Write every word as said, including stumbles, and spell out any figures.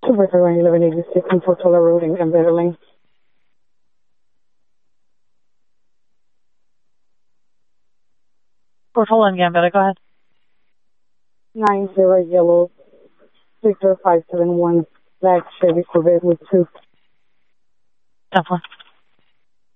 River eleven eighty-six on Portola Road in Gambetta. Portola and Gambetta, go ahead. nine zero yellow, Victor five seven one, black Chevy Corvette with two. ten four.